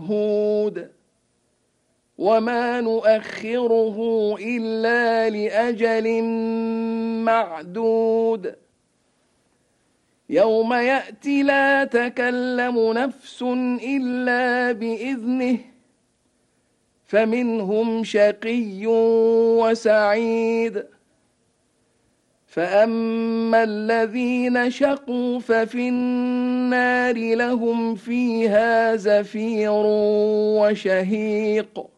لمشهود وما نؤخره إلا لأجل معدود يوم يأتي لا تكلم نفس إلا بإذنه فمنهم شقي وسعيد فأما الذين شقوا ففي النار لهم فيها زفير وشهيق